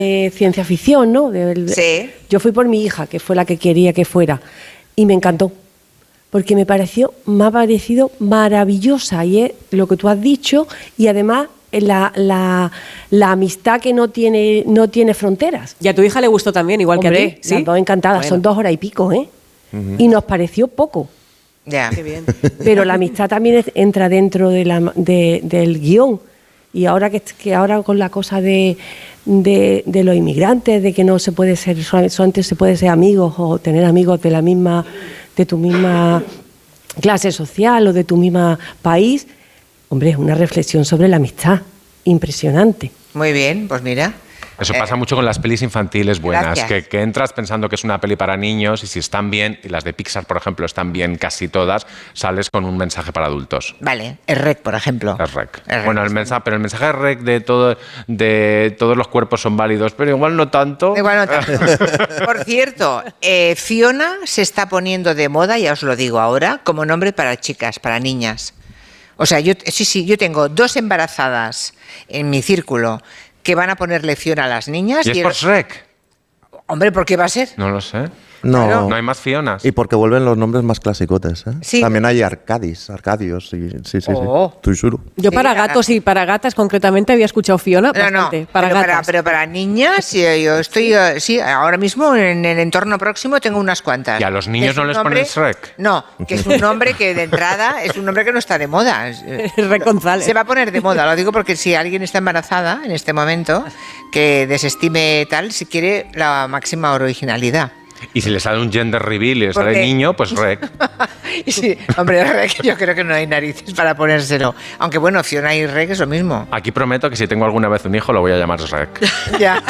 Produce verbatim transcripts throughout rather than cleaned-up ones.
Eh, ciencia ficción, ¿no? Del, sí. Yo fui por mi hija, que fue la que quería que fuera, y me encantó, porque me pareció, me ha parecido maravillosa, y es lo que tú has dicho, y además la, la, la amistad que no tiene, no tiene fronteras. Y a tu hija le gustó también, igual Hombre, que a ti, ¿sí? Las dos encantadas, bueno. Son dos horas y pico, ¿eh? Uh-huh. Y nos pareció poco. Ya. Qué bien. Pero la amistad también es, entra dentro de la, de, del guión. Y ahora que, que ahora con la cosa de, de, de los inmigrantes, de que no se puede ser, solamente se puede ser amigos o tener amigos de la misma, de tu misma clase social o de tu mismo país, hombre, es una reflexión sobre la amistad impresionante. Muy bien, pues mira. Eso pasa eh, mucho con las pelis infantiles buenas, que, que entras pensando que es una peli para niños y si están bien, y las de Pixar, por ejemplo, están bien casi todas, sales con un mensaje para adultos. Vale, el R E C, por ejemplo. El R E C. El bueno, el mensaje, pero el mensaje R E C de, todo, de todos los cuerpos son válidos, pero igual no tanto. Igual no tanto. Por cierto, eh, Fiona se está poniendo de moda, ya os lo digo ahora, como nombre para chicas, para niñas. O sea, yo sí, sí, yo tengo dos embarazadas en mi círculo que van a ponerle Fiona a las niñas. ¿Y es y por Shrek? Hombre, ¿por qué va a ser? No lo sé. No, claro. No hay más Fionas. Y porque vuelven los nombres más clasicotes, ¿eh? Sí. También hay Arcadis, Arcadios, y, sí, sí, oh. sí. Estoy seguro. Yo sí, para gatos y para gatas concretamente había escuchado Fiona no, bastante. No, para pero, gatas. Para, pero para niñas, yo estoy, sí, ahora mismo en el entorno próximo tengo unas cuantas. ¿Y a los niños no les nombre, ponen Shrek? No, que es un nombre que de entrada es un nombre que no está de moda. Rec González. Se va a poner de moda, lo digo porque si alguien está embarazada en este momento, que desestime tal, si quiere la máxima originalidad. Y si le sale un gender reveal y le sale niño, pues R E C. Sí, hombre, R E C yo creo que no hay narices para ponérselo. Aunque bueno, Fiona y R E C es lo mismo. Aquí prometo que si tengo alguna vez un hijo lo voy a llamar R E C. Ya.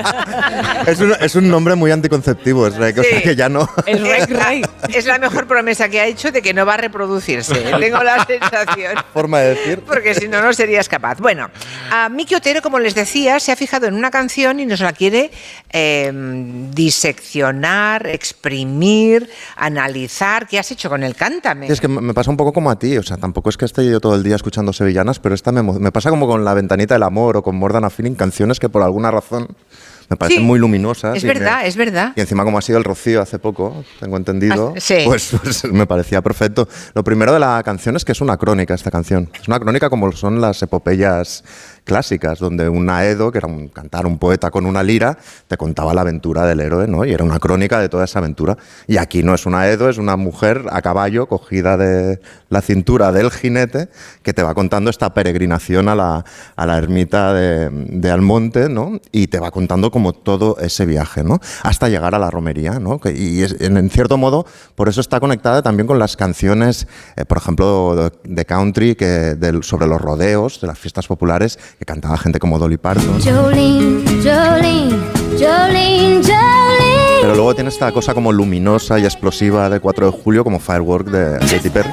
Es un, es un nombre muy anticonceptivo, es R E C, sí. O sea que ya no. Es, es, la, es la mejor promesa que ha hecho de que no va a reproducirse. Tengo la sensación. Forma de decir. Porque si no, no serías capaz. Bueno, a Miki Otero, como les decía, se ha fijado en una canción y nos la quiere eh, diseccionar, exprimir, analizar. ¿Qué has hecho con el Cántame? Es que me pasa un poco como a ti, o sea, tampoco es que esté yo todo el día escuchando sevillanas, pero esta me, me pasa como con La Ventanita del Amor o con More Than a Feeling, canciones que por alguna razón me parecen sí, muy luminosas. Es verdad, me, es verdad. Y encima como ha sido el Rocío hace poco, tengo entendido, ah, sí. pues, pues me parecía perfecto. Lo primero de la canción es que es una crónica esta canción. Es una crónica como son las epopeyas clásicas, donde un aedo, que era un cantar, un poeta con una lira, te contaba la aventura del héroe, ¿no? Y era una crónica de toda esa aventura. Y aquí no es un aedo, es una mujer a caballo, cogida de la cintura del jinete, que te va contando esta peregrinación a la, a la ermita de, de Almonte, ¿no? Y te va contando como todo ese viaje, ¿no? Hasta llegar a la romería, ¿no? Y es, en cierto modo, por eso está conectada también con las canciones, eh, por ejemplo, de country, que, de, sobre los rodeos, de las fiestas populares, que cantaba gente como Dolly Parton. Jolene, Jolene, Jolene, Jolene. Pero luego tiene esta cosa como luminosa y explosiva de cuatro de julio, como Firework de Katy Perry.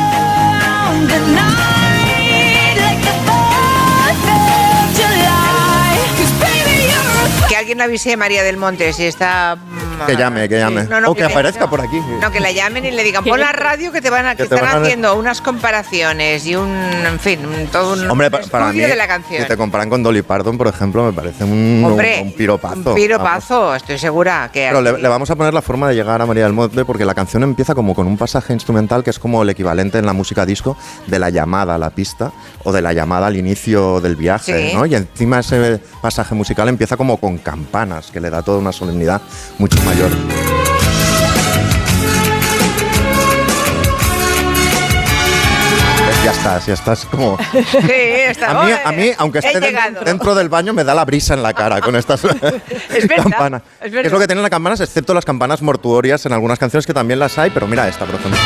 Que alguien avise a María del Monte si está... Que llame, que llame. No, no, o que, que aparezca no, por aquí. No, que la llamen y le digan, pon la radio que te van a, que, que te están van a... haciendo unas comparaciones y un, en fin, todo un Hombre, para mí, de la canción. Si te comparan con Dolly Parton, por ejemplo, me parece un, Hombre, un, un piropazo. Un piropazo, vamos. Estoy segura. Que Pero le, le vamos a poner la forma de llegar a María del Monte, porque la canción empieza como con un pasaje instrumental que es como el equivalente en la música disco de la llamada a la pista o de la llamada al inicio del viaje, sí. ¿no? Y encima ese pasaje musical empieza como con campanas, que le da toda una solemnidad mucho mayor. Ya estás, ya estás como... Sí, está. A mí, a mí aunque esté dentro, dentro del baño, me da la brisa en la cara con estas es campanas. Es, verdad. Es lo que tienen las campanas, excepto las campanas mortuorias en algunas canciones que también las hay, pero mira esta, por ejemplo.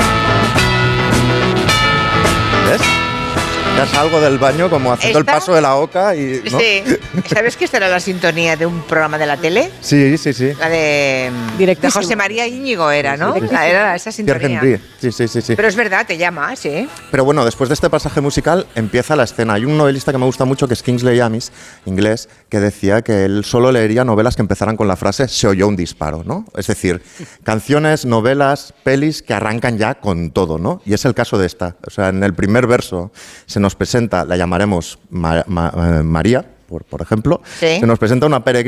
¿Ves? Ya salgo del baño como haciendo ¿Esta? el paso de la oca y... ¿no? Sí. ¿Sabes que esta era la sintonía de un programa de la tele? Sí, sí, sí. La de, de José María Íñigo era, ¿no? Sí, sí, sí. Era esa sintonía. Sí, sí, sí, sí. Pero es verdad, te llama, sí. Pero bueno, después de este pasaje musical empieza la escena. Hay un novelista que me gusta mucho que es Kingsley Amis, inglés, que decía que él solo leería novelas que empezaran con la frase "se oyó un disparo", ¿no? Es decir, canciones, novelas, pelis que arrancan ya con todo, ¿no? Y es el caso de esta. O sea, en el primer verso se nos presenta, la llamaremos Ma- Ma- María, por, por ejemplo, Sí. se nos presenta una peregrina